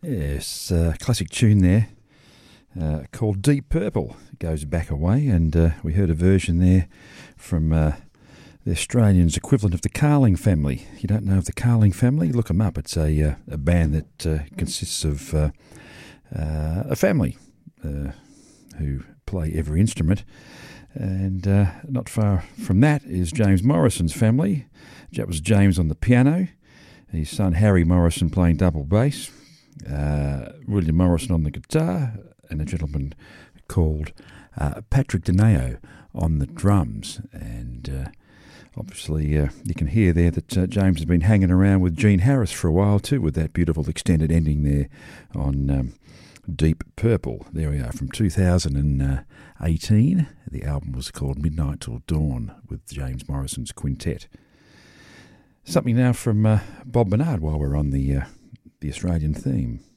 Yes, classic tune there called Deep Purple. It goes back a way, and we heard a version there from the Australians' equivalent of the Carling Family. If you don't know of the Carling Family, look them up. It's a band that consists of a family who play every instrument. And not far from that is James Morrison's family. That was James on the piano, his son Harry Morrison playing double bass, William Morrison on the guitar, and a gentleman called Patrick Dineo on the drums. And obviously you can hear there that James has been hanging around with Gene Harris for a while too, with that beautiful extended ending there on Deep Purple. There we are, from 2018. The album was called Midnight Till Dawn with James Morrison's quintet. Something now from Bob Bernard while we're on the Australian theme.